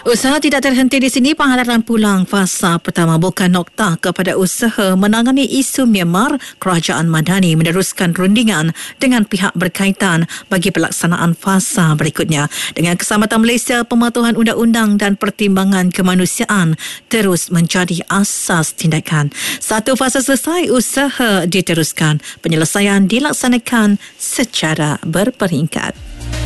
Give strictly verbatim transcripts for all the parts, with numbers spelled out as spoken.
Usaha tidak terhenti di sini. Penghadapan pulang fasa pertama bukan noktah kepada usaha menangani isu Myanmar. Kerajaan Madani meneruskan rundingan dengan pihak berkaitan bagi pelaksanaan fasa berikutnya. Dengan keselamatan Malaysia, pematuhan undang-undang dan pertimbangan kemanusiaan terus menjadi asas tindakan. Satu fasa selesai, usaha diteruskan. Penyelesaian dilaksanakan secara berperingkat.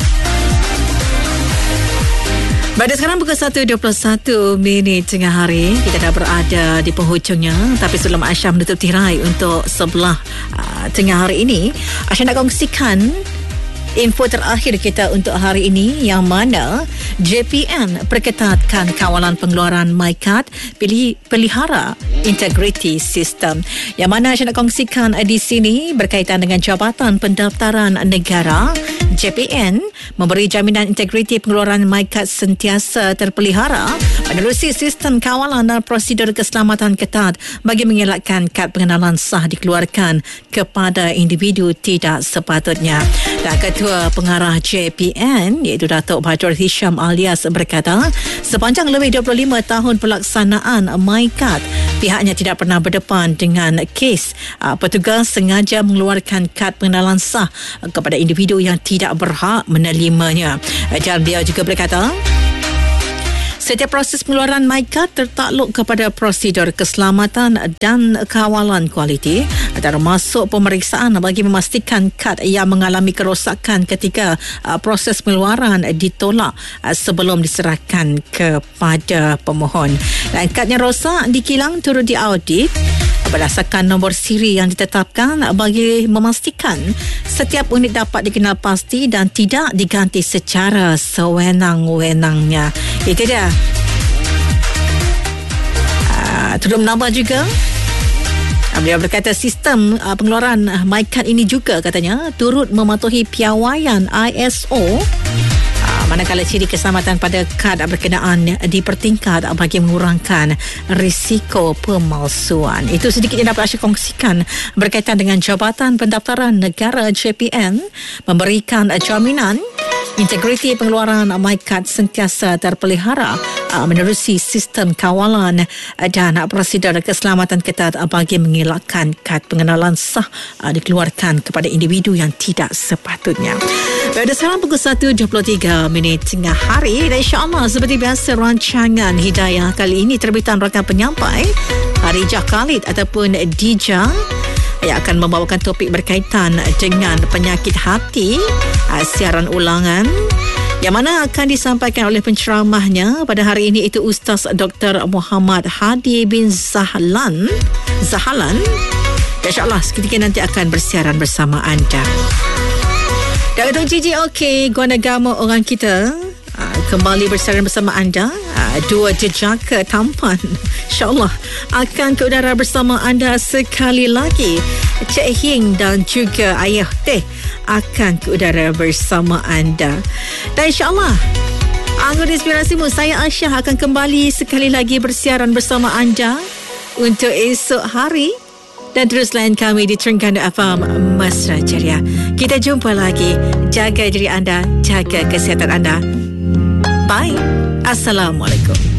Pada sekarang pukul satu dua puluh satu minit tengah hari, kita dah berada di penghujungnya. Tapi sebelum Aisyah menutup tirai untuk sebelah uh, tengah hari ini, Aisyah nak kongsikan info terakhir kita untuk hari ini, yang mana J P N perketatkan kawalan pengeluaran MyKad, pilih, pelihara integriti sistem. Yang mana saya nak kongsikan di sini berkaitan dengan Jabatan Pendaftaran Negara. J P N memberi jaminan integriti pengeluaran MyKad sentiasa terpelihara menerusi sistem kawalan dan prosedur keselamatan ketat bagi mengelakkan kad pengenalan sah dikeluarkan kepada individu tidak sepatutnya. Dan Ketua Pengarah J P N iaitu Datuk Bajor Hisham Alias berkata, sepanjang lebih dua puluh lima tahun pelaksanaan MyKad, pihaknya tidak pernah berdepan dengan kes uh, petugas sengaja mengeluarkan kad pengenalan sah kepada individu yang tidak berhak menerimanya. Dan dia juga berkata, setiap proses pengeluaran MyKad tertakluk kepada prosedur keselamatan dan kawalan kualiti, termasuk pemeriksaan bagi memastikan kad yang mengalami kerosakan ketika uh, proses pengeluaran ditolak uh, sebelum diserahkan kepada pemohon. Dan kadnya rosak dikilang turut diaudit berdasarkan nombor siri yang ditetapkan bagi memastikan setiap unit dapat dikenal pasti dan tidak diganti secara sewenang-wenangnya. Itu dia. Uh, turut menambah juga, beliau berkata sistem uh, pengeluaran uh, MyKad ini juga katanya turut mematuhi piawaian I S O uh, manakala ciri keselamatan pada kad berkenaan dipertingkat bagi mengurangkan risiko pemalsuan. Itu sedikit yang dapat saya kongsikan berkaitan dengan Jabatan Pendaftaran Negara J P N memberikan uh, jaminan integriti pengeluaran MyKad sentiasa terpelihara uh, menerusi sistem kawalan uh, dan uh, prosedur keselamatan ketat uh, bagi mengelakkan kad pengenalan sah uh, dikeluarkan kepada individu yang tidak sepatutnya. Pada sekarang pukul satu dua puluh tiga minit tengah hari, dan insyaAllah seperti biasa rancangan Hidayah kali ini terbitan rakan penyampai Harijah Khalid ataupun Dija yang akan membawakan topik berkaitan dengan penyakit hati, siaran ulangan yang mana akan disampaikan oleh penceramahnya pada hari ini, itu Ustaz Doktor Muhammad Hadi bin Zahlan Zahalan. InsyaAllah seketika nanti akan bersiaran bersama anda. Dan Datuk Gigi Okey, Guan Agama orang kita kembali bersiaran bersama anda. Dua jejaka tampan InsyaAllah akan ke udara bersama anda sekali lagi. Cik Hing dan juga Ayah Teh akan ke udara bersama anda. Dan insyaAllah Anggur Inspirasimu, saya Aisyah akan kembali sekali lagi bersiaran bersama anda untuk esok hari. Dan terus layan kami di Terengganu F M Mesra Ceria. Kita jumpa lagi. Jaga diri anda, jaga kesihatan anda. Bye. Assalamualaikum.